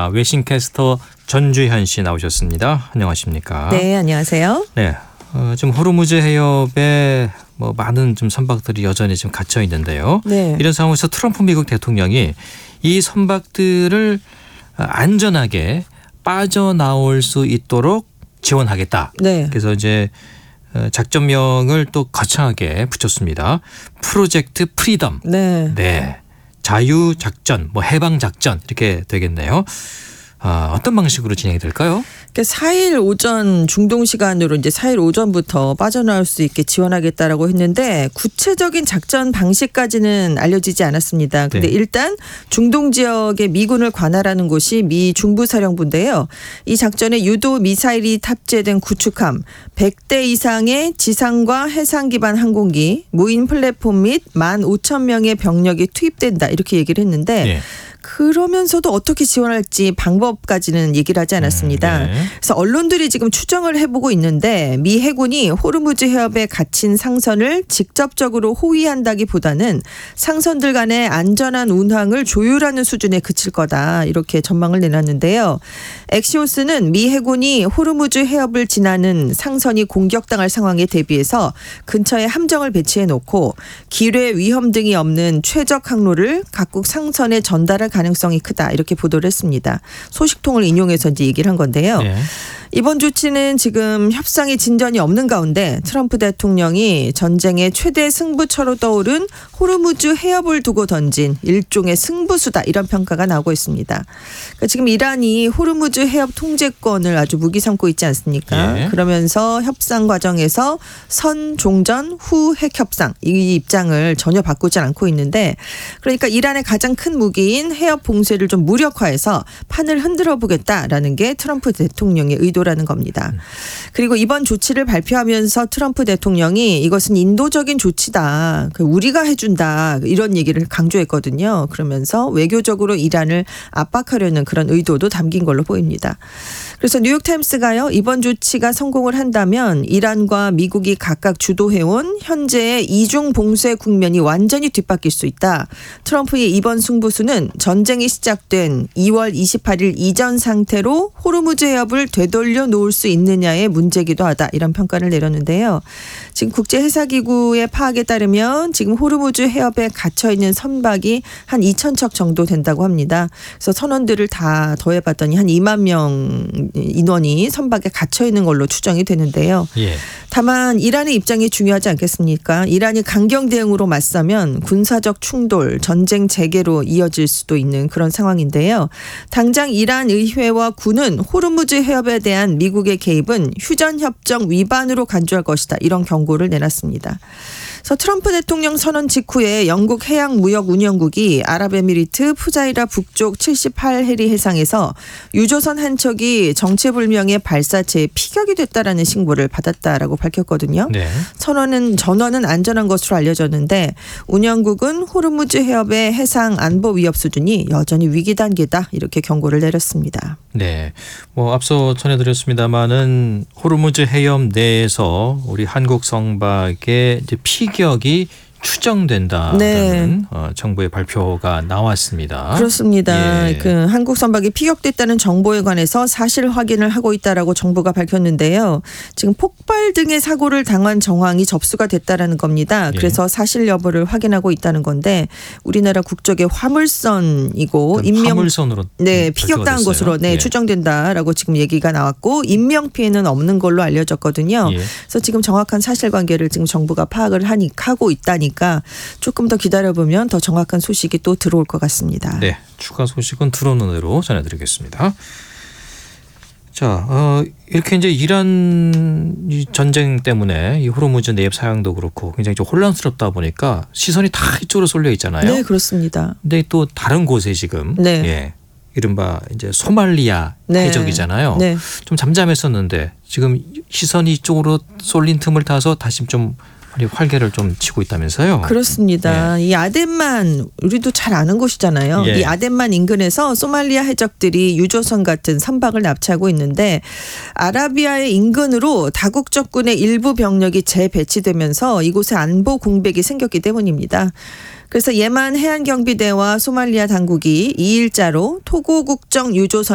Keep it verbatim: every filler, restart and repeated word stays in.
아, 외신캐스터 전주현 씨 나오셨습니다. 안녕하십니까? 네, 안녕하세요. 네, 어, 지금 호르무즈 해협에 뭐 많은 좀 선박들이 여전히 지금 갇혀 있는데요. 네. 이런 상황에서 트럼프 미국 대통령이 이 선박들을 안전하게 빠져나올 수 있도록 지원하겠다. 네. 그래서 이제 작전명을 또 거창하게 붙였습니다. 프로젝트 프리덤. 네. 네. 자유작전, 뭐 해방작전 이렇게 되겠네요. 아, 어떤 방식으로 진행이 될까요? 사 일 오전 중동 시간으로 이제 사 일 오전부터 빠져나올 수 있게 지원하겠다라고 했는데 구체적인 작전 방식까지는 알려지지 않았습니다. 근데 네. 일단 중동 지역에 미군을 관할하는 곳이 미 중부사령부인데요. 이 작전에 유도 미사일이 탑재된 구축함 백 대 이상의 지상과 해상 기반 항공기, 무인 플랫폼 및 만 오천 명의 병력이 투입된다 이렇게 얘기를 했는데 네. 그러면서도 어떻게 지원할지 방법까지는 얘기를 하지 않았습니다. 음, 네. 그래서 언론들이 지금 추정을 해보고 있는데 미 해군이 호르무즈 해협에 갇힌 상선을 직접적으로 호위한다기보다는 상선들 간의 안전한 운항을 조율하는 수준에 그칠 거다 이렇게 전망을 내놨는데요. 엑시오스는 미 해군이 호르무즈 해협을 지나는 상선이 공격당할 상황에 대비해서 근처에 함정을 배치해놓고 기뢰 위험 등이 없는 최적 항로를 각국 상선에 전달할 가능성이 크다 이렇게 보도를 했습니다. 소식통을 인용해서 이제 얘기를 한 건데요. 네. 이번 조치는 지금 협상이 진전이 없는 가운데 트럼프 대통령이 전쟁의 최대 승부처로 떠오른 호르무즈 해협을 두고 던진 일종의 승부수다 이런 평가가 나오고 있습니다. 그러니까 지금 이란이 호르무즈 해협 통제권을 아주 무기 삼고 있지 않습니까? 예. 그러면서 협상 과정에서 선 종전 후 핵 협상 이 입장을 전혀 바꾸지 않고 있는데 그러니까 이란의 가장 큰 무기인 해협 봉쇄를 좀 무력화해서 판을 흔들어 보겠다라는 게 트럼프 대통령의 의도 라는 겁니다. 그리고 이번 조치를 발표하면서 트럼프 대통령이 이것은 인도적인 조치다. 우리가 해준다. 이런 얘기를 강조했거든요. 그러면서 외교적으로 이란을 압박하려는 그런 의도도 담긴 걸로 보입니다. 그래서 뉴욕타임스가요. 이번 조치가 성공을 한다면 이란과 미국이 각각 주도해온 현재의 이중 봉쇄 국면이 완전히 뒤바뀔 수 있다. 트럼프의 이번 승부수는 전쟁이 시작된 이월 이십팔일 이전 상태로 호르무즈 해협을 되돌려 놓을 수 있느냐의 문제기도 하다. 이런 평가를 내렸는데요. 지금 국제해사기구의 파악에 따르면 지금 호르무즈 해협에 갇혀있는 선박이 한 이천 척 정도 된다고 합니다. 그래서 선원들을 다 더해봤더니 한 이만 명 인원이 선박에 갇혀있는 걸로 추정이 되는데요. 예. 다만 이란의 입장이 중요하지 않겠습니까? 이란이 강경 대응으로 맞서면 군사적 충돌, 전쟁 재개로 이어질 수도 있는 그런 상황인데요. 당장 이란 의회와 군은 호르무즈 해협에 대한 미국의 개입은 휴전협정 위반으로 간주할 것이다. 이런 경고를 내놨습니다. 그래서 트럼프 대통령 선언 직후에 영국 해양무역운영국이 아랍에미리트 푸자이라 북쪽 칠십팔 해리 해상에서 유조선 한 척이 정체불명의 발사체에 피격이 됐다라는 신고를 받았다라고 밝혔거든요. 네. 선원은 전원은 안전한 것으로 알려졌는데 운영국은 호르무즈 해협의 해상 안보 위협 수준이 여전히 위기 단계다 이렇게 경고를 내렸습니다. 네, 뭐 앞서 전해드렸습니다마는 호르무즈 해협 내에서 우리 한국 선박의 이제 피격이 추정된다는 네. 어, 정부의 발표가 나왔습니다. 그렇습니다. 예. 그 한국 선박이 피격됐다는 정보에 관해서 사실 확인을 하고 있다라고 정부가 밝혔는데요. 지금 폭발 등의 사고를 당한 정황이 접수가 됐다라는 겁니다. 예. 그래서 사실 여부를 확인하고 있다는 건데 우리나라 국적의 화물선이고 인명 화물선으로 네 피격당한 됐어요. 것으로 네 예. 추정된다라고 지금 얘기가 나왔고 인명 피해는 없는 걸로 알려졌거든요. 예. 그래서 지금 정확한 사실관계를 지금 정부가 파악을 하니 하고 있다니. 조금 더 기다려보면 더 정확한 소식이 또 들어올 것 같습니다. 네, 추가 소식은 들어오는 대로 전해드리겠습니다. 자, 어, 이렇게 이제 이란 이 전쟁 때문에 이 호르무즈 내협 사양도 그렇고 굉장히 좀 혼란스럽다 보니까 시선이 다 이쪽으로 쏠려 있잖아요. 네, 그렇습니다. 근데 또 다른 곳에 지금 네. 예, 이른바 이제 소말리아 네. 해적이잖아요. 네. 좀 잠잠했었는데 지금 시선이 이쪽으로 쏠린 틈을 타서 다시 좀 활개를 좀 치고 있다면서요. 그렇습니다. 네. 이 아덴만 우리도 잘 아는 곳이잖아요. 예. 이 아덴만 인근에서 소말리아 해적들이 유조선 같은 선박을 납치하고 있는데 아라비아의 인근으로 다국적군의 일부 병력이 재배치되면서 이곳에 안보 공백이 생겼기 때문입니다. 그래서 예만 해안경비대와 소말리아 당국이 이 일자로 토고 국적 유조선